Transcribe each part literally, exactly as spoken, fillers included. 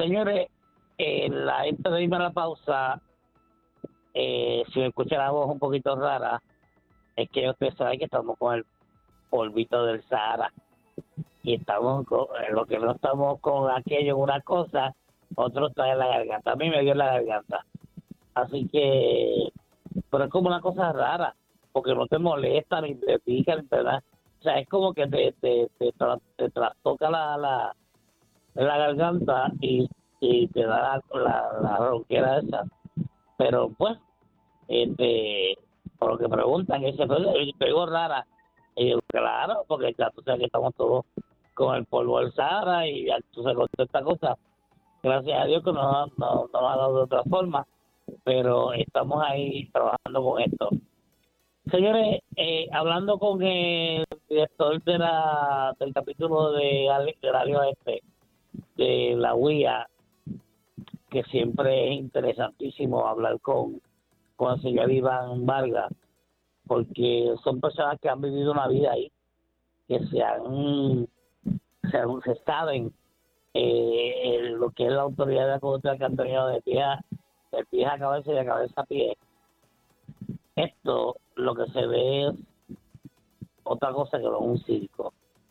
Señores, eh, la gente de irme a la pausa, eh, si me escucha la voz un poquito rara, es que ustedes saben que estamos con el polvito del Sahara y estamos con, eh, lo que no estamos con aquello en una cosa, otro está en la garganta. A mí me dio en la garganta. Así que, pero es como una cosa rara, porque no te molesta ni te pica, ni te da. O sea, es como que te, te, te, tra, te trastoca la, la, la garganta y, y te da la, la, la ronquera esa. Pero pues, este, por lo que preguntan, ese pegó rara. Y yo, claro, porque ya tú sabes que estamos todos con el polvo del Sahara y ya tú sabes con toda esta cosa. Gracias a Dios que no, no, no ha dado de otra forma, pero estamos ahí trabajando con esto. Señores, eh, hablando con el director de la, del capítulo de, de Radio Este, de la U I A, que siempre es interesantísimo hablar con, con el señor Iván Vargas, porque son personas que han vivido una vida ahí, que se han, se, han, se saben eh, lo que es la autoridad de la conducta que han tenido de pie a, de pie a cabeza y de cabeza a pie. Esto lo que se ve es otra cosa que no es un circo.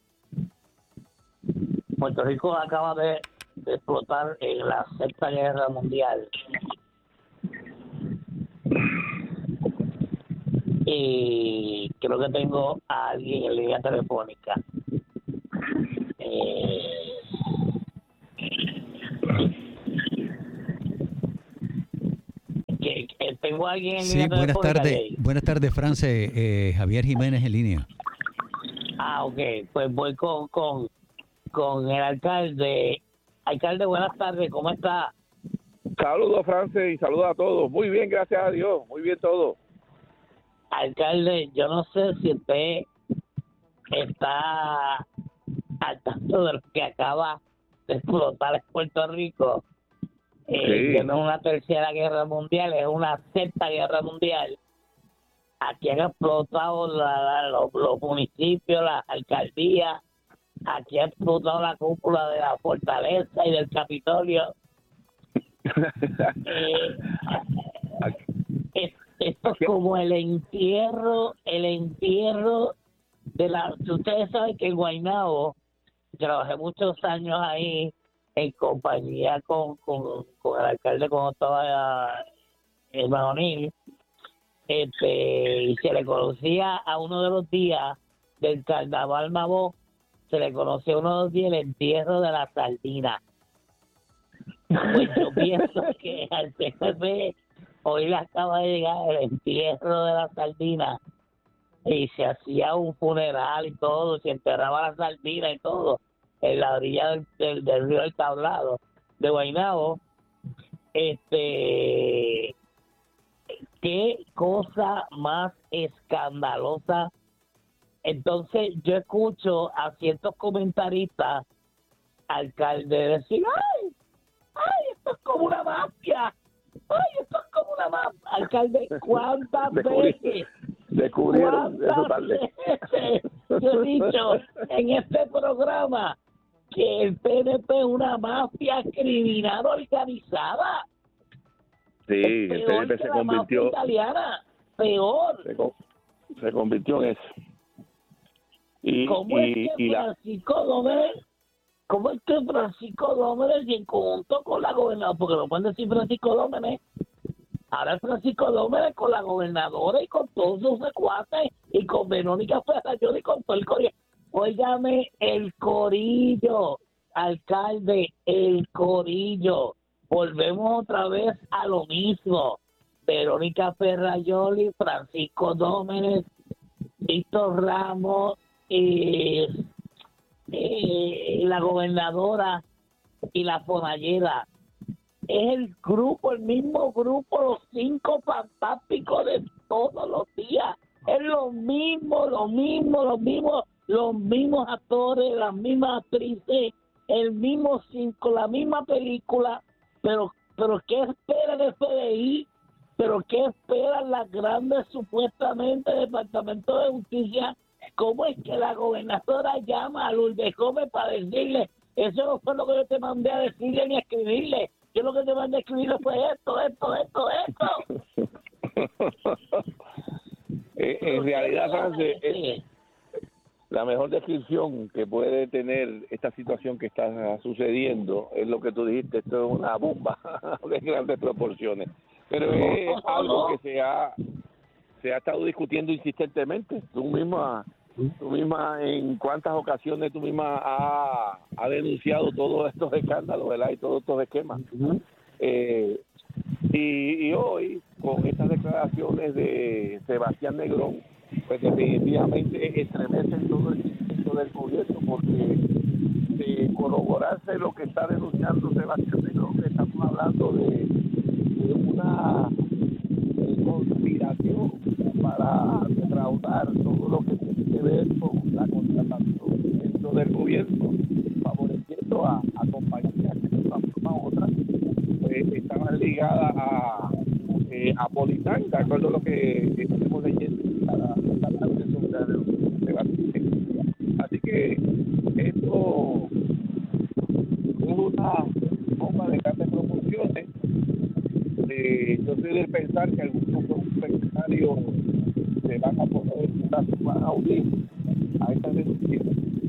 Puerto Rico acaba de, de explotar en la Sexta Guerra Mundial y creo que tengo a alguien en línea telefónica. Eh, que, que tengo a alguien en Sí, línea buenas telefónica. tardes, Jay. buenas tardes, France. Eh, Javier Jiménez en línea. Ah, ok, pues voy con, con, con el alcalde. Alcalde, buenas tardes, ¿cómo está? Saludos, France, y saludos a todos. Muy bien, gracias a Dios, muy bien todo. Alcalde, yo no sé si usted está al tanto de lo que acaba de explotar en Puerto Rico. Eh, Sí. Que no es una tercera guerra mundial, es una sexta guerra mundial. Aquí han explotado la, la, los, los municipios, las alcaldías, aquí ha explotado la cúpula de la fortaleza y del Capitolio. eh, es, esto es como el entierro, el entierro de la... Ustedes saben que en Guaynabo, trabajé muchos años ahí en compañía con, con, con el alcalde cuando estaba en Majonil, este, y se le conocía a uno de los días del Carnaval Mabó, se le conocía a uno de los días el entierro de la sardina. Pues yo pienso que al P N P hoy le acaba de llegar el entierro de la sardina y se hacía un funeral y todo, se enterraba la sardina y todo en la orilla del, del, del río del Tablado de Guaynabo. Este, qué cosa más escandalosa. Entonces yo escucho a ciertos comentaristas, alcalde, decir, ¡ay! ¡Ay, esto es como una mafia! ¡Ay, esto es como una mafia! Alcalde, ¿cuántas veces? Descubrieron eso tarde. veces yo he dicho en este programa que el P N P es una mafia criminal organizada? Sí, el P N P se convirtió, italiana, peor. Se, con, se convirtió en eso. Y, ¿Cómo y, es que y Francisco la... Gómez, cómo es que Francisco Gómez y en conjunto con la gobernadora, porque no pueden decir Francisco Gómez, ahora es Francisco Gómez con la gobernadora y con todos sus secuaces y con Verónica Ferrayón y con todo el corillo? Óigame, el corillo, alcalde, el corillo. Volvemos otra vez a lo mismo. Verónica Ferrayoli, Francisco Dómenes, Víctor Ramos, eh, eh, la gobernadora y la fonallera. Es el grupo, el mismo grupo, los cinco fantásticos de todos los días. Es lo mismo, lo mismo, lo mismo, los mismos actores, las mismas actrices, el mismo cinco, la misma película. Pero, pero ¿qué espera el F B I? ¿Pero qué esperan las grandes, supuestamente, departamentos de justicia? ¿Cómo es que la gobernadora llama a Lourdes Gómez para decirle, Eso no fue lo que yo te mandé a decirle ni a escribirle. Yo lo que te mandé a escribirle fue esto, esto, esto, esto. Eh, en realidad, France, es la mejor descripción que puede tener esta situación que está sucediendo es lo que tú dijiste, esto es una bomba de grandes proporciones. Pero es algo que se ha, se ha estado discutiendo insistentemente. Tú misma, tú misma en cuántas ocasiones tú misma has ha denunciado todos estos escándalos, ¿verdad? Y todos estos esquemas. Eh, y, y hoy, con estas declaraciones de Sebastián Negrón, pues definitivamente estremecen todo el sistema del gobierno, porque de corroborarse lo que está denunciando Sebastián Negrón, estamos hablando de, de una de conspiración para defraudar todo lo que tiene que ver con la contratación dentro del gobierno, favoreciendo a, a compañías que de una forma u otra pues, estaban ligadas a eh, a Politán, de acuerdo a lo que estamos leyendo para hablar de Sebastián. Así que esto es una bomba de grandes proporciones. Eh, yo soy de pensar que algunos funcionarios se van a poner, se van a unir a estas denuncias.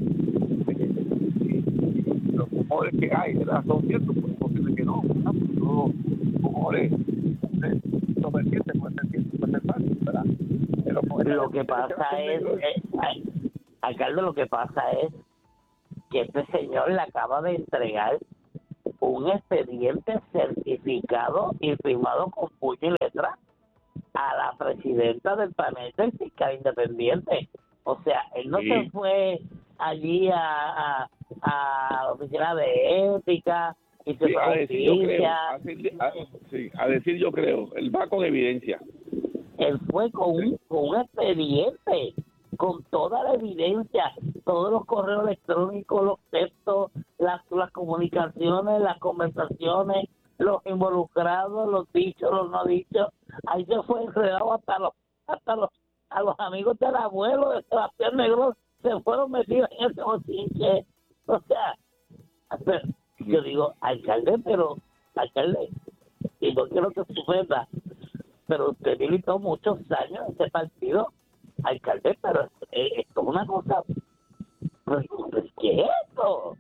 Y los rumores que hay, ¿verdad? Son ciertos, pues posible que no, ¿verdad? Porque los rumores convertirse puede ser cierto, puede ser falso, ¿verdad? Pero lo que pasa es, eh, ay, alcalde, lo que pasa es que este señor le acaba de entregar un expediente certificado y firmado con puño y letra a la presidenta del panel del fiscal independiente. O sea, él no sí. se fue allí a, a, a la oficina de ética y se sí, fue a decir yo creo, a, a decir, a, sí, a decir yo creo, él va con evidencia. Él fue con un, con un expediente, con toda la evidencia, todos los correos electrónicos, los textos, las, las comunicaciones, las conversaciones, los involucrados, los dichos, los no dichos. Ahí se fue enredado hasta los, hasta los, a los amigos del abuelo de Sebastián Negrón, se fueron metidos en ese bochinche. O sea, yo digo, alcalde, pero, alcalde, y no quiero que suceda, pero usted militó muchos años en ese partido, alcalde, pero eh, esto es una cosa, pues, pues, ¿qué es esto?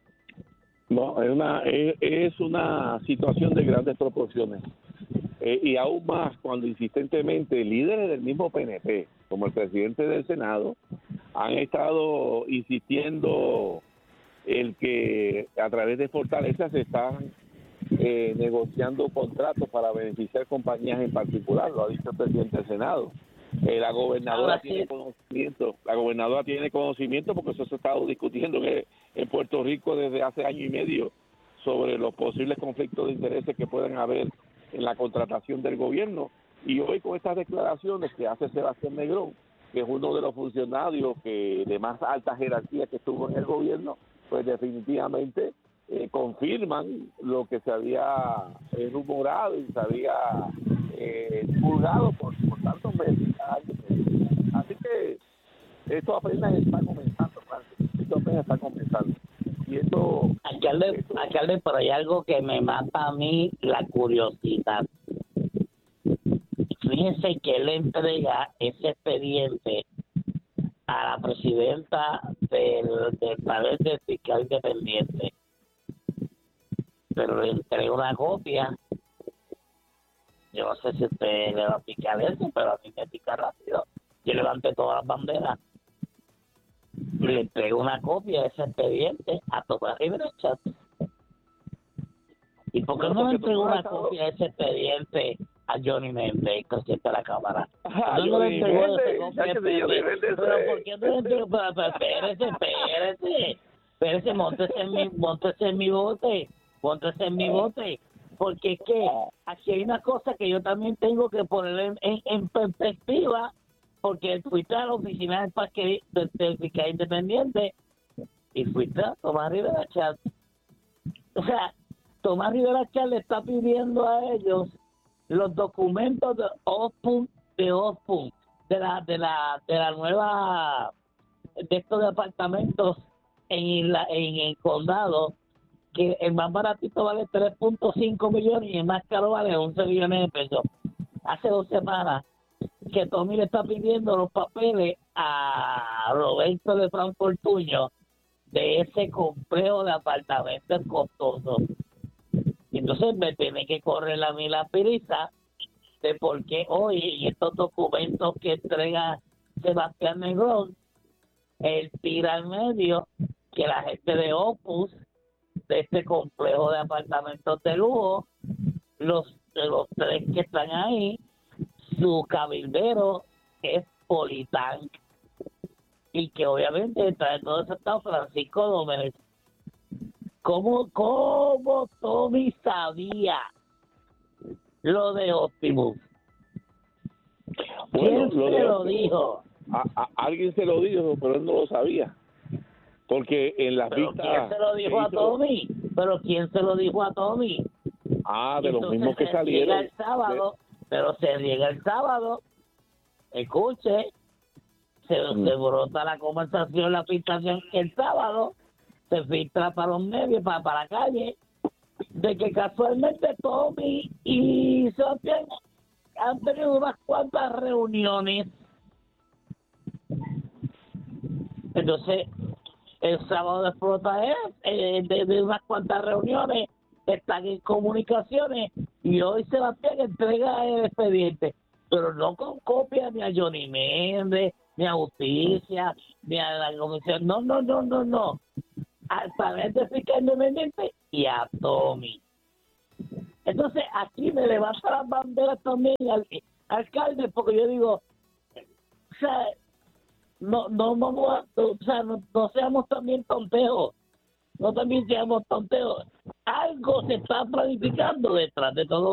No, es una es, es una situación de grandes proporciones. Eh, y aún más cuando insistentemente líderes del mismo P N P, como el presidente del Senado, han estado insistiendo el que a través de Fortaleza se están eh, negociando contratos para beneficiar compañías en particular, lo ha dicho el presidente del Senado. Eh, la gobernadora Ahora sí. tiene conocimiento, la gobernadora tiene conocimiento porque eso se ha estado discutiendo en, en Puerto Rico desde hace año y medio sobre los posibles conflictos de intereses que pueden haber en la contratación del gobierno. Y hoy con estas declaraciones que hace Sebastián Negrón, que es uno de los funcionarios que de más alta jerarquía que estuvo en el gobierno, pues definitivamente eh, confirman lo que se había eh, rumorado y se había eh, divulgado por, por tantos meses. Así que esto apenas está comenzando, Francis. Esto apenas está comenzando. Y esto, alcalde, esto... alcalde, pero hay algo que me mata a mí, la curiosidad. Fíjense que él entrega ese expediente a la presidenta del, del panel del fiscal independiente, pero le entrega una copia. Yo no sé si usted le va a picar eso, pero a mí me pica rápido. Yo levanté todas las banderas. Le entrego una copia de ese expediente a Tomás Rivera Chat. ¿Y por qué no, no le entrego una estado... copia de ese expediente a Johnny Méndez, presidente de la Cámara? Ajá, no le entrego esa copia de Pero ¿por qué no le entrego? Espérese, espérese. Espérese, móntese en mi, móntese en mi bote. Móntese en mi bote. Porque es que aquí hay una cosa que yo también tengo que poner en, en, en perspectiva, porque fuiste a la oficina del, parque, del, del fiscal independiente y fuiste a Tomás Rivera Chat. O sea, Tomás Rivera Chat le está pidiendo a ellos los documentos de OSPUN, de OSPUN, de la, de la, de la nueva, de estos departamentos en, la, en el condado que el más baratito vale tres punto cinco millones y el más caro vale once millones de pesos. Hace dos semanas que Tommy le está pidiendo los papeles a Roberto de Franco Ortuño de ese complejo de apartamentos costosos. Y entonces me tiene que correr a mí la prisa de por qué hoy en estos documentos que entrega Sebastián Negrón, él tira al medio que la gente de Opus, de este complejo de apartamentos de lujo, los, los tres que están ahí, su cabildero es Politank, y que obviamente detrás de todo eso está Francisco Domínguez. ¿Cómo, cómo Tommy sabía lo de Optimus? Bueno, ¿Quién lo se de lo Optimus, dijo? A, a- alguien se lo dijo, pero él no lo sabía. Porque en las ¿Pero vistas... quién se lo dijo que a hizo- Tommy? ¿Pero quién se lo dijo a Tommy? Ah, de los Entonces mismos que se salieron. llega el sábado, pero se llega el sábado, escuche, se, Mm. se brota la conversación, la filtración el sábado, se filtra para los medios, para, para la calle, de que casualmente Tommy y Sebastián han tenido unas cuantas reuniones. Entonces, el sábado explota es, eh, de, de unas cuantas reuniones, están en comunicaciones, y hoy Sebastián entrega el expediente, pero no con copia ni a Johnny Méndez, ni a Justicia, ni a la comisión, no, no, no, no, no, al panel de fiscal independiente y a Tommy. Entonces, aquí me levanta las banderas también al alcalde, porque yo digo, o sea, no, no vamos a, o sea, no, no seamos también tonteos, no también seamos tonteos. Algo se está planificando detrás de todo